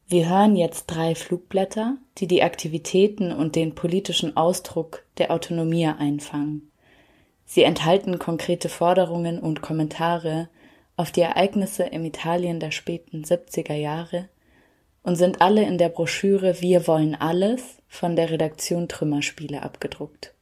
Wir hören jetzt 3 Flugblätter, die die Aktivitäten und den politischen Ausdruck der Autonomie einfangen. Sie enthalten konkrete Forderungen und Kommentare auf die Ereignisse im Italien der späten 70er Jahre und sind alle in der Broschüre Wir wollen alles von der Redaktion Trümmerspiele abgedruckt.